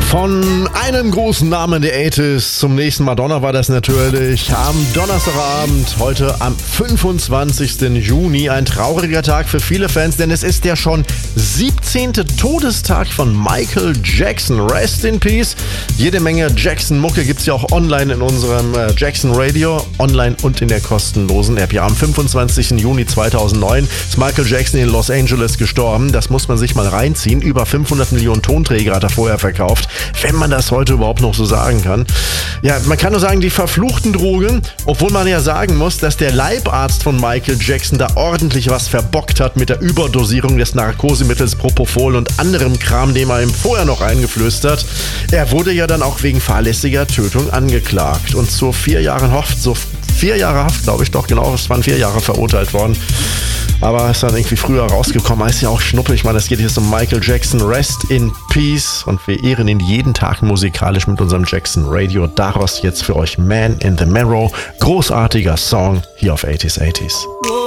Von einem großen Namen der 80s zum nächsten Madonna war das natürlich am Donnerstagabend, heute am 25. Juni. Ein trauriger Tag für viele Fans, denn es ist der schon 17. Todestag von Michael Jackson. Rest in Peace. Jede Menge Jackson-Mucke gibt es ja auch online in unserem Jackson Radio, online und in der kostenlosen App. Ja, am 25. Juni 2009 ist Michael Jackson in Los Angeles gestorben. Das muss man sich mal reinziehen. Über 500 Millionen Tonträger hat er vorher verkauft. Wenn man das heute überhaupt noch so sagen kann. Ja, man kann nur sagen, die verfluchten Drogen, obwohl man ja sagen muss, dass der Leibarzt von Michael Jackson da ordentlich was verbockt hat mit der Überdosierung des Narkosemittels Propofol und anderem Kram, den man ihm vorher noch eingeflößt. Er wurde ja dann auch wegen fahrlässiger Tötung angeklagt und zu 4 Jahren Haft, so 4 Jahre Haft, glaube ich doch, genau, es waren 4 Jahre verurteilt worden. Aber ist dann irgendwie früher rausgekommen, ist ja auch Schnuppe. Ich meine, es geht hier um Michael Jackson, Rest in Peace. Und wir ehren ihn jeden Tag musikalisch mit unserem Jackson Radio. Daraus jetzt für euch Man in the Mirror. Großartiger Song hier auf 80s 80s.